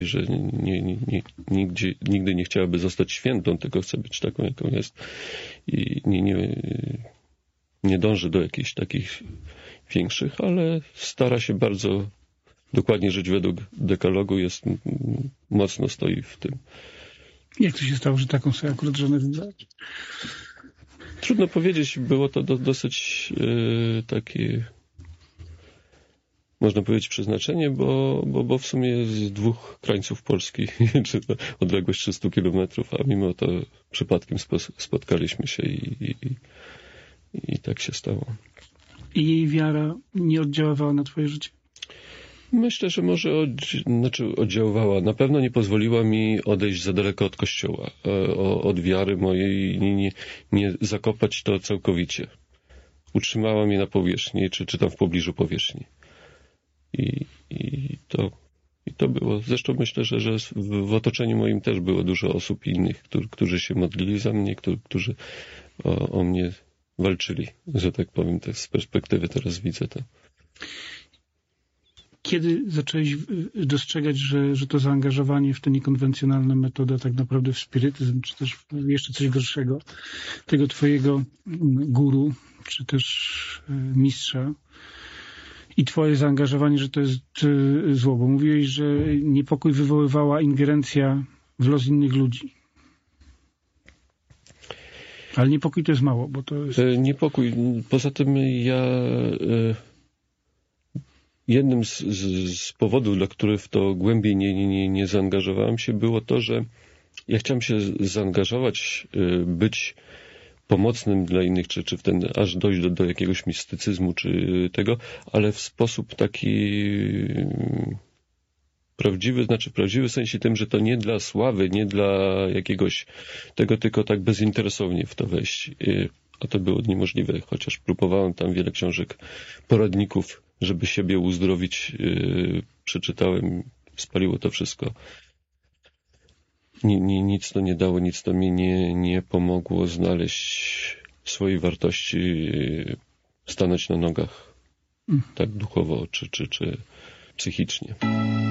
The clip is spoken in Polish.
że nigdy nie chciałaby zostać świętą, tylko chce być taką, jaką jest i nie dąży do jakichś takich większych, ale stara się bardzo dokładnie żyć według dekalogu, mocno stoi w tym. Jak to się stało, że taką sobie akurat żonę wybrać? Trudno powiedzieć, było to dosyć takie, można powiedzieć, przeznaczenie, bo w sumie z dwóch krańców Polski, czy to odległość 300 kilometrów, a mimo to przypadkiem spotkaliśmy się i tak się stało. I jej wiara nie oddziaływała na twoje życie? Myślę, że może oddziaływała. Na pewno nie pozwoliła mi odejść za daleko od Kościoła, od wiary mojej i nie zakopać to całkowicie. Utrzymała mnie na powierzchni, czy tam w pobliżu powierzchni. I to było. Zresztą myślę, że w otoczeniu moim też było dużo osób innych, którzy się modlili za mnie, którzy o mnie walczyli, że tak powiem. Tak z perspektywy teraz widzę to. Kiedy zacząłeś dostrzegać, że to zaangażowanie w te niekonwencjonalne metody, a tak naprawdę w spirytyzm, czy też jeszcze coś gorszego, tego twojego guru, czy też mistrza i twoje zaangażowanie, że to jest zło? Bo mówiłeś, że niepokój wywoływała ingerencja w los innych ludzi. Ale niepokój to jest mało, bo to jest... Niepokój. Poza tym jednym z powodów, dla których w to głębiej nie zaangażowałem się, było to, że ja chciałem się zaangażować, być pomocnym dla innych, czy aż dojść do jakiegoś mistycyzmu, czy tego, ale w sposób taki prawdziwy w sensie tym, że to nie dla sławy, nie dla jakiegoś tego, tylko tak bezinteresownie w to wejść. A to było niemożliwe, chociaż próbowałem tam wiele książek, poradników, żeby siebie uzdrowić, przeczytałem, spaliło to wszystko. Nic to nie dało, nic to mi nie pomogło znaleźć swojej wartości, stanąć na nogach, tak duchowo czy psychicznie.